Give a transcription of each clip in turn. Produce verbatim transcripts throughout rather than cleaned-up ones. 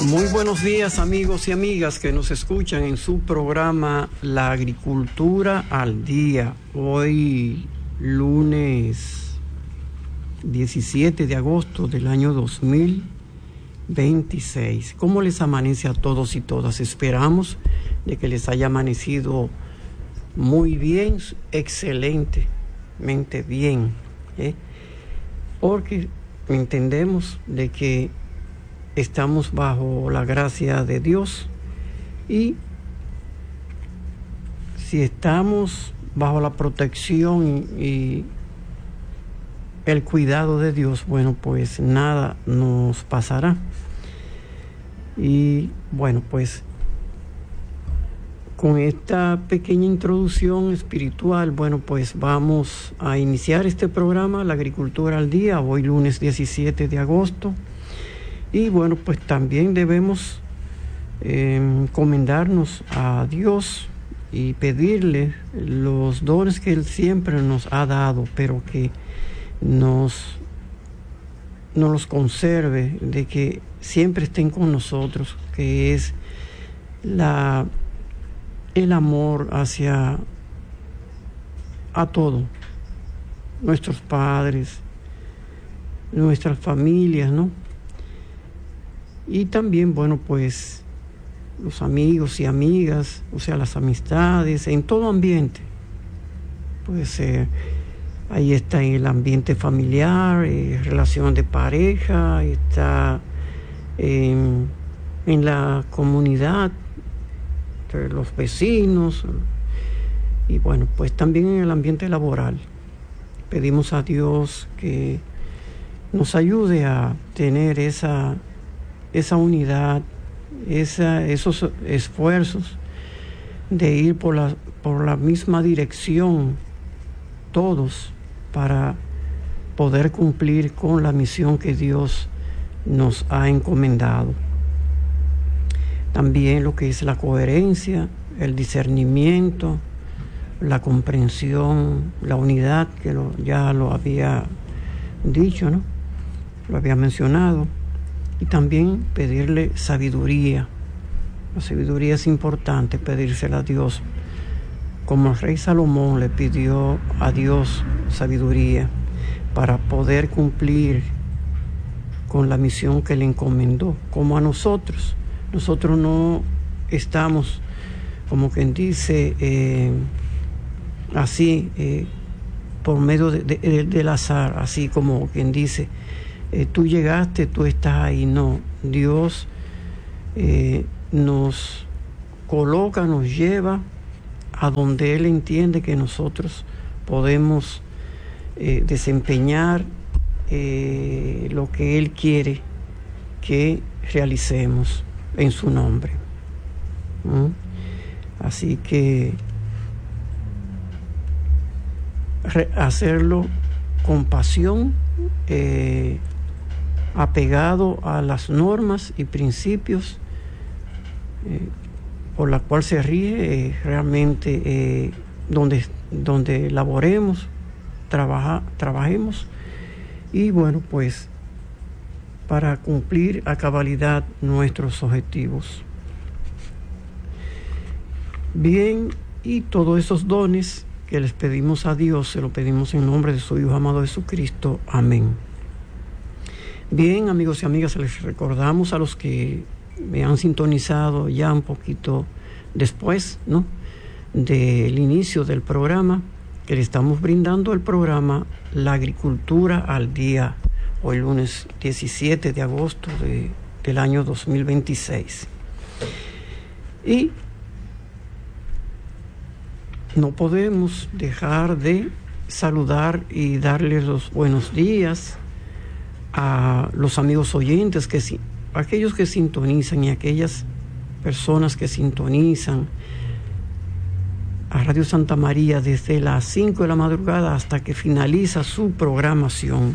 Muy buenos días, amigos y amigas que nos escuchan en su programa La Agricultura al Día. Hoy, lunes diecisiete de agosto del año dos mil veintiséis. ¿Cómo les amanece a todos y todas? Esperamos de que les haya amanecido muy bien, excelentemente bien, ¿eh? Porque entendemos de que estamos bajo la gracia de Dios, y si estamos bajo la protección y el cuidado de Dios, bueno, pues nada nos pasará. Y bueno, pues con esta pequeña introducción espiritual, bueno, pues vamos a iniciar este programa, La Agricultura al Día, hoy lunes diecisiete de agosto. Y bueno, pues también debemos eh, encomendarnos a Dios y pedirle los dones que Él siempre nos ha dado, pero que nos, nos los conserve, de que siempre estén con nosotros, que es la, el amor hacia a todo, nuestros padres, nuestras familias, ¿no? Y también, bueno, pues los amigos y amigas, o sea, las amistades, en todo ambiente. Puede ser, ahí está el ambiente familiar, eh, relación de pareja, está eh, en la comunidad, entre los vecinos, y bueno, pues también en el ambiente laboral. Pedimos a Dios que nos ayude a tener esa esa unidad, esa, esos esfuerzos de ir por la, por la misma dirección todos, para poder cumplir con la misión que Dios nos ha encomendado. También lo que es la coherencia, el discernimiento, la comprensión, la unidad, que lo, ya lo había dicho, ¿no? Lo había mencionado. Y también pedirle sabiduría. La sabiduría es importante, pedírsela a Dios. Como el rey Salomón le pidió a Dios sabiduría para poder cumplir con la misión que le encomendó. Como a nosotros. Nosotros no estamos, como quien dice, eh, así, eh, por medio de, de, de, del azar, así como quien dice, Eh, tú llegaste, tú estás ahí. No, Dios eh, nos coloca, nos lleva a donde Él entiende que nosotros podemos eh, desempeñar eh, lo que Él quiere que realicemos en su nombre. ¿Mm? Así que re- hacerlo con pasión, eh, apegado a las normas y principios eh, por la cual se rige eh, realmente eh, donde, donde laboremos, trabaja, trabajemos, y bueno, pues para cumplir a cabalidad nuestros objetivos. Bien, y todos esos dones que les pedimos a Dios, se lo pedimos en nombre de su Hijo amado Jesucristo. Amén. Bien, amigos y amigas, les recordamos a los que me han sintonizado ya un poquito después, ¿no?, del inicio del programa, que le estamos brindando el programa La Agricultura al Día, hoy lunes diecisiete de agosto de, del año dos mil veintiséis. Y no podemos dejar de saludar y darles los buenos días a los amigos oyentes, que aquellos que sintonizan y aquellas personas que sintonizan a Radio Santa María desde las cinco de la madrugada hasta que finaliza su programación,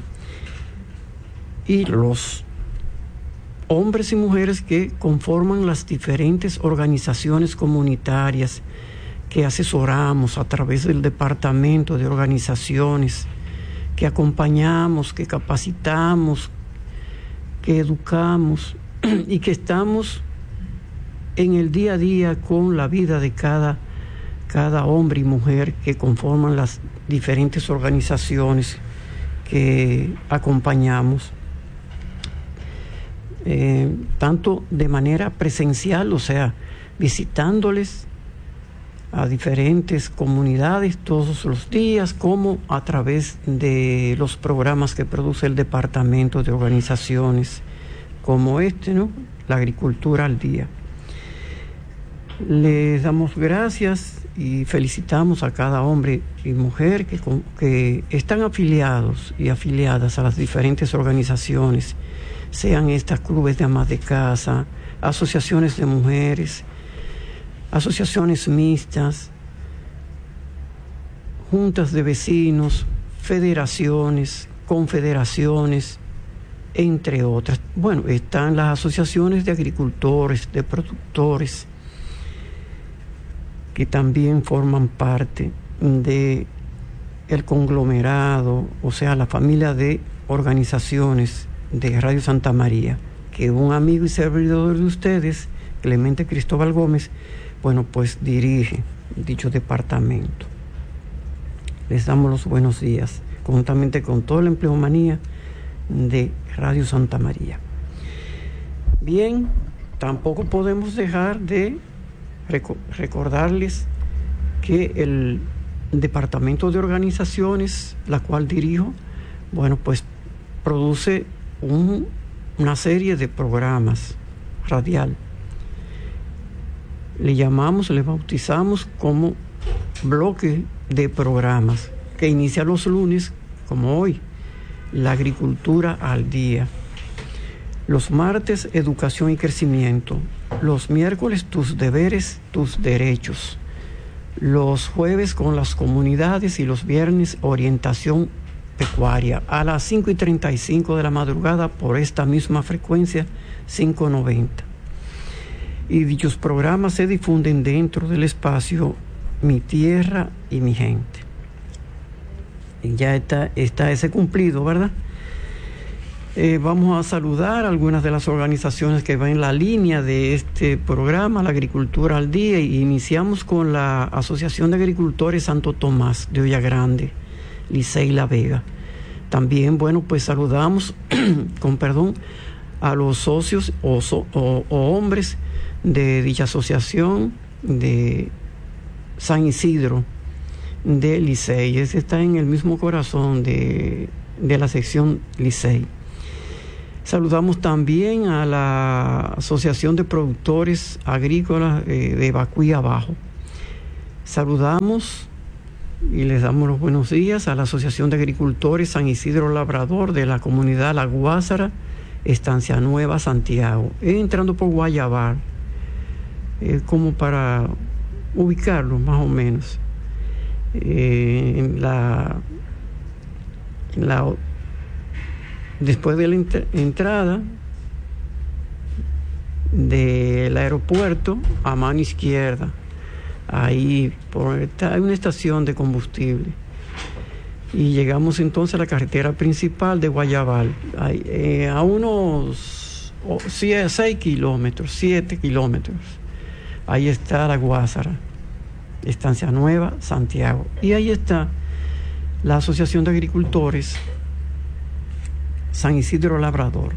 y los hombres y mujeres que conforman las diferentes organizaciones comunitarias que asesoramos a través del Departamento de Organizaciones, que acompañamos, que capacitamos, que educamos y que estamos en el día a día con la vida de cada, cada hombre y mujer que conforman las diferentes organizaciones que acompañamos, eh, tanto de manera presencial, o sea, visitándoles a diferentes comunidades todos los días, como a través de los programas que produce el Departamento de Organizaciones como este, ¿no? La Agricultura al Día. Les damos gracias y felicitamos a cada hombre y mujer que, que están afiliados y afiliadas a las diferentes organizaciones, sean estas clubes de amas de casa, asociaciones de mujeres, asociaciones mixtas, juntas de vecinos, federaciones, confederaciones, entre otras. Bueno, están las asociaciones de agricultores, de productores, que también forman parte de el conglomerado, o sea, la familia de organizaciones de Radio Santa María, que un amigo y servidor de ustedes, Clemente Cristóbal Gómez, bueno, pues dirige dicho departamento. Les damos los buenos días, conjuntamente con toda la empleomanía de Radio Santa María. Bien, tampoco podemos dejar de rec- recordarles que el departamento de organizaciones, la cual dirijo, bueno, pues produce un, una serie de programas radial. Le llamamos, le bautizamos como bloque de programas, que inicia los lunes, como hoy, la agricultura al día. Los martes, educación y crecimiento. Los miércoles, tus deberes, tus derechos. Los jueves, con las comunidades, y los viernes, orientación pecuaria. A las cinco y treinta y cinco de la madrugada, por esta misma frecuencia, cinco noventa. Y dichos programas se difunden dentro del espacio Mi Tierra y Mi Gente. Y ya está, está ese cumplido, ¿verdad? Eh, vamos a saludar a algunas de las organizaciones que van en la línea de este programa, la Agricultura al Día, y iniciamos con la Asociación de Agricultores Santo Tomás de Olla Grande, Licey La Vega. También, bueno, pues saludamos, con perdón, a los socios o, so, o, o hombres de dicha asociación de San Isidro de Licey. Ese está en el mismo corazón de, de la sección Licey. Saludamos también a la Asociación de Productores Agrícolas eh, de Bacuí Abajo. Saludamos y les damos los buenos días a la Asociación de Agricultores San Isidro Labrador de la comunidad La Guásara, Estancia Nueva, Santiago. Entrando por Guayabal, eh, como para ubicarlo más o menos. Eh, en la, en la después de la ent- entrada del aeropuerto, a mano izquierda, ahí por, está, hay una estación de combustible, y llegamos entonces a la carretera principal de Guayabal, ahí, eh, a unos oh, seis kilómetros, siete kilómetros. Ahí está La Guásara, Estancia Nueva, Santiago. Y ahí está la Asociación de Agricultores San Isidro Labrador.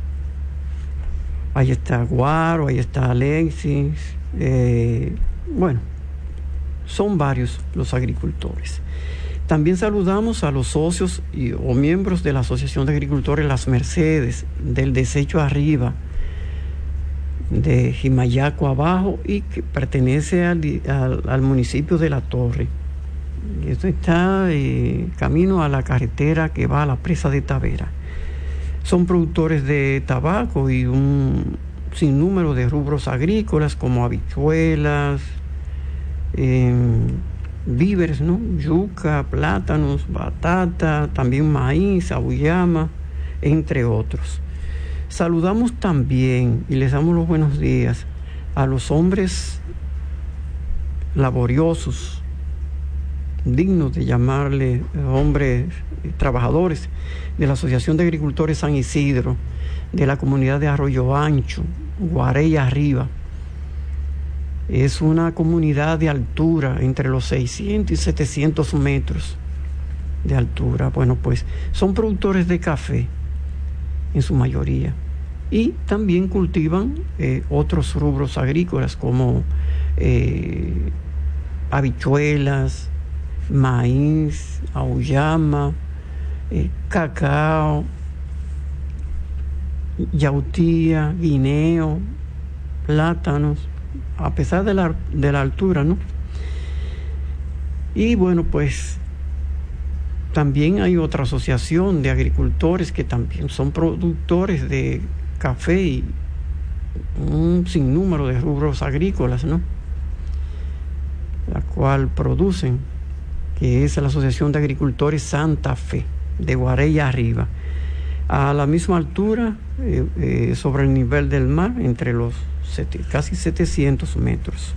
Ahí está Guaro, ahí está Alexis. Eh, bueno, son varios los agricultores. También saludamos a los socios y, o miembros de la Asociación de Agricultores Las Mercedes, del Desecho Arriba, de Jimayaco Abajo, y que pertenece al, al, al municipio de La Torre. Esto está eh, camino a la carretera que va a la presa de Tavera. Son productores de tabaco y un sinnúmero de rubros agrícolas como habichuelas, eh, víveres, ¿no? Yuca, plátanos, batata, también maíz, auyama, entre otros. Saludamos también y les damos los buenos días a los hombres laboriosos, dignos de llamarle hombres trabajadores, de la Asociación de Agricultores San Isidro de la comunidad de Arroyo Ancho, Guarey Arriba. Es una comunidad de altura entre los seiscientos y setecientos metros de altura. Bueno, pues son productores de café en su mayoría y también cultivan eh, otros rubros agrícolas como eh, habichuelas, maíz, auyama, eh, cacao, yautía, guineo, plátanos, a pesar de la, de la altura, ¿no? Y bueno, pues también hay otra asociación de agricultores que también son productores de café y un sinnúmero de rubros agrícolas, ¿no? La cual producen, que es la Asociación de Agricultores Santa Fe, de Guarey Arriba, a la misma altura, eh, eh, sobre el nivel del mar, entre los sete, casi setecientos metros.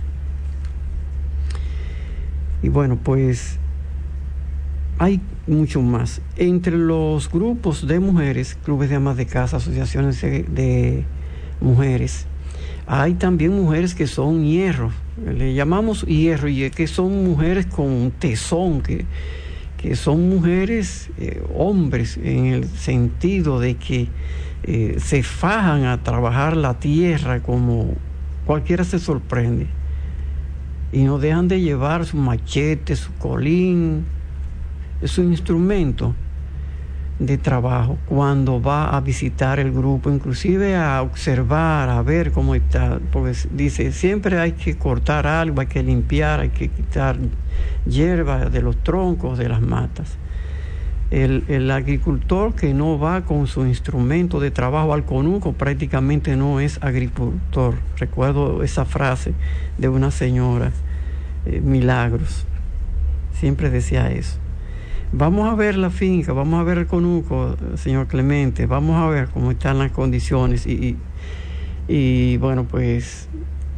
Y bueno, pues hay mucho más. Entre los grupos de mujeres, clubes de amas de casa, asociaciones de, de mujeres, hay también mujeres que son hierro, le llamamos hierro, y es que son mujeres con tesón, que, que son mujeres, eh, hombres, en el sentido de que eh, se fajan a trabajar la tierra como cualquiera se sorprende, y no dejan de llevar su machete, su colín, su instrumento de trabajo cuando va a visitar el grupo, inclusive a observar, a ver cómo está, porque dice, siempre hay que cortar algo, hay que limpiar, hay que quitar hierba de los troncos, de las matas. El, el agricultor que no va con su instrumento de trabajo al conuco prácticamente no es agricultor. Recuerdo esa frase de una señora, eh, Milagros, siempre decía eso. Vamos a ver la finca, vamos a ver el conuco, señor Clemente, vamos a ver cómo están las condiciones. Y, y, y bueno, pues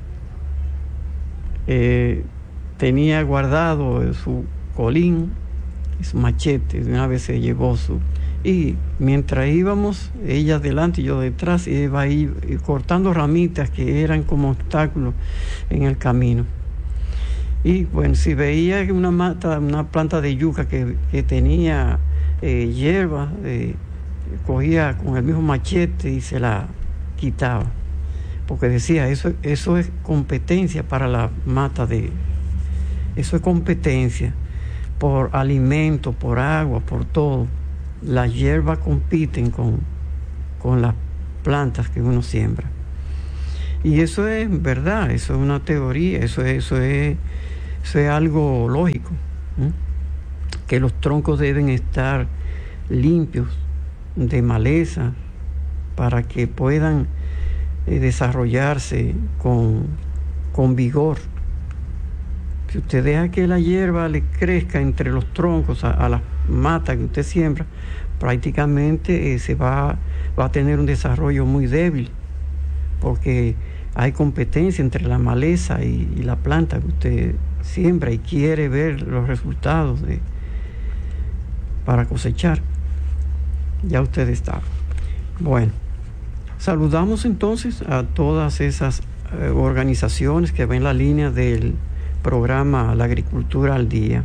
eh, tenía guardado su colín y su machete, de una vez se llevó su... Y mientras íbamos, ella adelante y yo detrás, iba ahí cortando ramitas que eran como obstáculos en el camino. Y bueno, si veía una mata, una planta de yuca que, que tenía eh, hierba, eh, cogía con el mismo machete y se la quitaba, porque decía, eso, eso es competencia para la mata de... Eso es competencia por alimento, por agua, por todo. Las hierbas compiten con, con las plantas que uno siembra. Y eso es verdad, eso es una teoría, eso es, eso es, eso es algo lógico, ¿eh? Que los troncos deben estar limpios de maleza para que puedan eh, desarrollarse con, con vigor. Si usted deja que la hierba le crezca entre los troncos a, a las matas que usted siembra, prácticamente eh, se va, va a tener un desarrollo muy débil, porque hay competencia entre la maleza y, y la planta que usted siembra y quiere ver los resultados de, para cosechar. Ya usted está. Bueno, saludamos entonces a todas esas eh, organizaciones que ven la línea del programa La Agricultura al Día.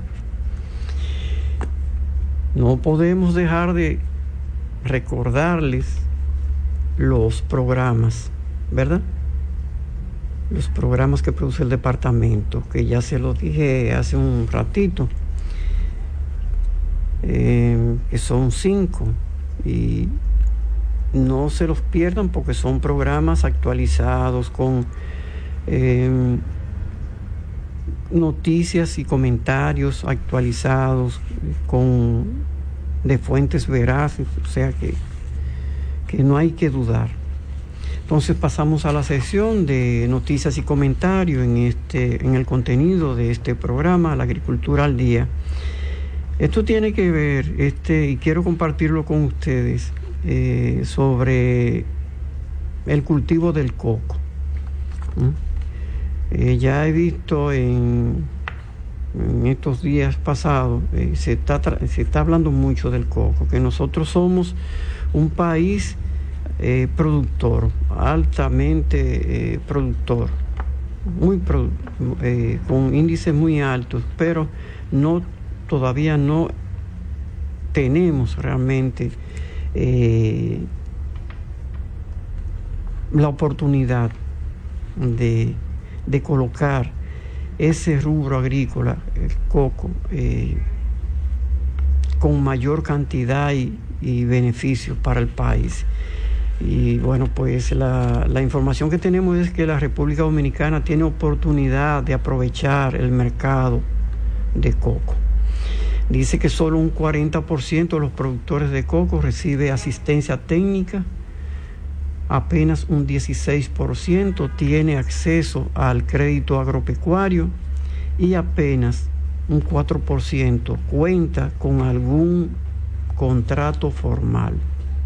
No podemos dejar de recordarles los programas, ¿verdad? Los programas que produce el departamento, que ya se los dije hace un ratito, eh, que son cinco, y no se los pierdan porque son programas actualizados con eh, noticias y comentarios actualizados con de fuentes veraces, o sea que, que no hay que dudar. Entonces pasamos a la sección de noticias y comentarios en este en el contenido de este programa, La Agricultura al Día. Esto tiene que ver, este, y quiero compartirlo con ustedes, eh, sobre el cultivo del coco. ¿Mm? Eh, ya he visto en, en estos días pasados, eh, se, está tra- se está hablando mucho del coco, que nosotros somos un país eh, productor, altamente eh, productor, muy produ eh, con índices muy altos, pero no todavía no tenemos realmente eh, la oportunidad de, de colocar ese rubro agrícola, el coco, eh, con mayor cantidad y, y beneficios para el país. Y bueno, pues la, la información que tenemos es que la República Dominicana tiene oportunidad de aprovechar el mercado de coco. Dice que solo un cuarenta por ciento de los productores de coco recibe asistencia técnica, apenas un dieciséis por ciento tiene acceso al crédito agropecuario y apenas un cuatro por ciento cuenta con algún contrato formal.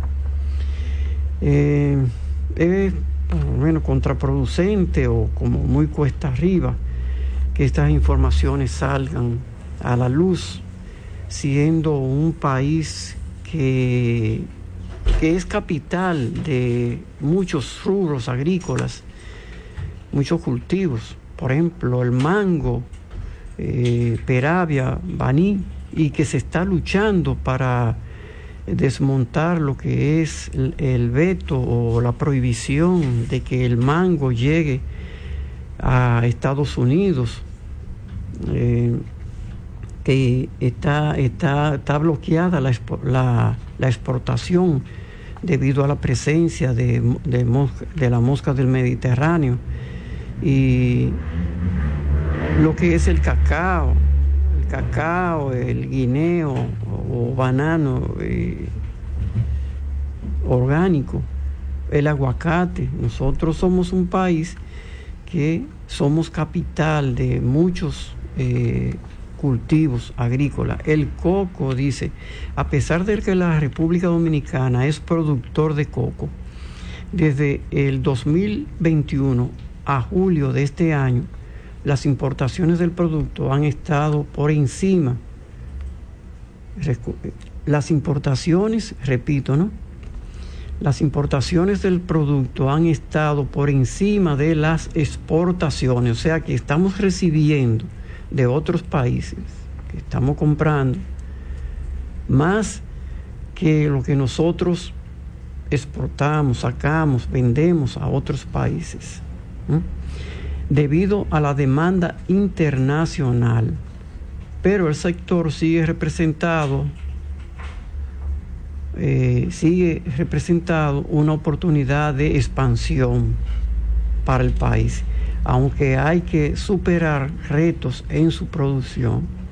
Eh, es bueno, contraproducente o como muy cuesta arriba que estas informaciones salgan a la luz, siendo un país que, que es capital de muchos rubros agrícolas, muchos cultivos, por ejemplo el mango, eh, Peravia, Baní, y que se está luchando para desmontar lo que es el, el veto o la prohibición de que el mango llegue a Estados Unidos, eh, que está, está, está bloqueada la, la, la exportación debido a la presencia de, de, mosca, de la mosca del Mediterráneo, y lo que es el cacao, el cacao, el guineo o, o banano eh, orgánico, el aguacate. Nosotros somos un país que somos capital de muchos eh, cultivos agrícolas. El coco, dice, a pesar de que la República Dominicana es productor de coco, desde el dos mil veintiuno a julio de este año, las importaciones del producto han estado por encima. Las importaciones, repito, ¿no? Las importaciones del producto han estado por encima de las exportaciones, o sea que estamos recibiendo de otros países, que estamos comprando más que lo que nosotros exportamos, sacamos, vendemos a otros países, ¿eh? Debido a la demanda internacional. Pero el sector sigue representado eh, sigue representado una oportunidad de expansión para el país, aunque hay que superar retos en su producción.